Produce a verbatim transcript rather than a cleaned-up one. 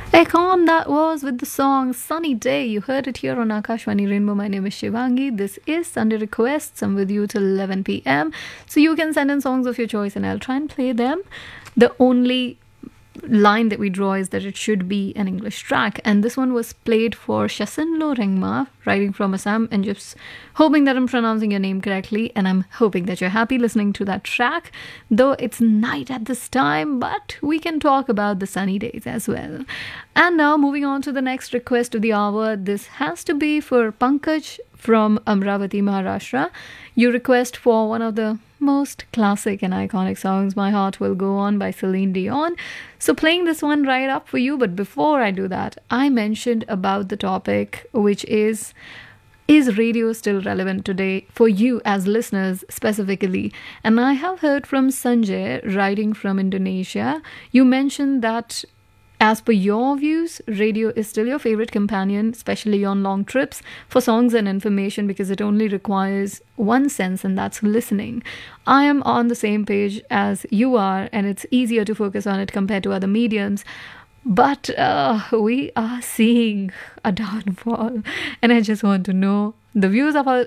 Ekon, that was with the song Sunny Day. You heard it here on Akashvani Rainbow. My name is Shivangi. This is Sunday Requests. I'm with you till eleven p m. So you can send in songs of your choice and I'll try and play them. The only line that we draw is that it should be an English track. And this one was played for Shasanlo Rengma, writing from Assam, and just hoping that I'm pronouncing your name correctly. And I'm hoping that you're happy listening to that track, though it's night at this time, but we can talk about the sunny days as well. And now moving on to the next request of the hour. This has to be for Pankaj from Amravati, Maharashtra. You request for one of the most classic and iconic songs, My Heart Will Go On by Celine Dion. So playing this one right up for you. But before I do that, I mentioned about the topic, which is is radio still relevant today for you as listeners specifically? And I have heard from Sanjay, writing from Indonesia. You mentioned that as per your views, radio is still your favorite companion, especially on long trips, for songs and information, because it only requires one sense, and that's listening. I am on the same page as you are, and it's easier to focus on it compared to other mediums. But uh, we are seeing a downfall, and I just want to know the views of our